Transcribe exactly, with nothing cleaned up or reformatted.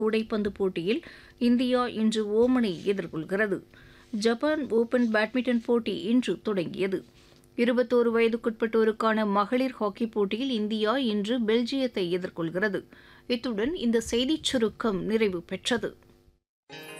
கூடைப்பந்து போட்டியில் இந்தியா இன்று ஓமனை எதிர்கொள்கிறது. ஜப்பான் ஓபன் பேட்மிண்டன் போட்டி இன்று தொடங்கியது. இருபத்தோரு வயதுக்குட்பட்டோருக்கான மகளிர் ஹாக்கி போட்டியில் இந்தியா இன்று பெல்ஜியத்தை எதிர்கொள்கிறது. இத்துடன் இந்த செய்திச் சுருக்கம் நிறைவு பெற்றது.